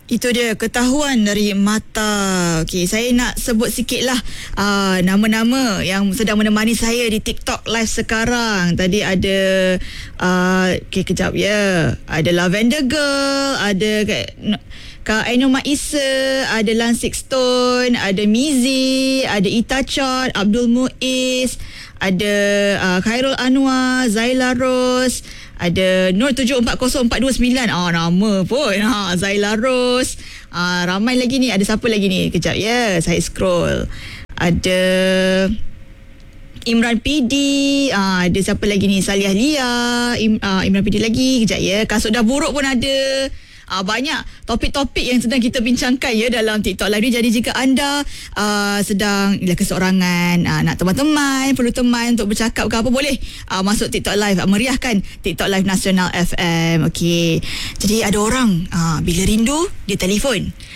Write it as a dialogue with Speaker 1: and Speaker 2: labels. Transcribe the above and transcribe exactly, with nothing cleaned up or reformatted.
Speaker 1: Itu dia ketahuan dari mata. Okey, saya nak sebut sikitlah uh, nama-nama yang sedang menemani saya di TikTok live sekarang. Tadi ada uh, okey kejap ya. Ada Lavender Girl, ada Kak Ainoma Isa, ada Lansik Stone, ada Mizi, ada Ita Chot, Abdul Muiz, ada uh, Khairul Anwar, Zaila Rose, ada Nur tujuh empat kosong empat dua sembilan. Ah, nama pun ha, Zaila Rose. Ah, ramai lagi ni. Ada siapa lagi ni? Kejap ya, saya scroll. Ada Imran P D. Ah, ada siapa lagi ni? Saliah Lia. Im, ah, Imran P D lagi. Kejap ya. Kasut dah buruk pun ada. Uh, banyak topik-topik yang sedang kita bincangkan ya dalam TikTok Live ni. Jadi jika anda uh, sedang ialah keseorangan, uh, nak teman-teman, perlu teman untuk bercakap ke apa, boleh uh, masuk TikTok Live, uh, meriahkan TikTok Live Nasional F M. Okey. Jadi ada orang uh, bila rindu dia telefon.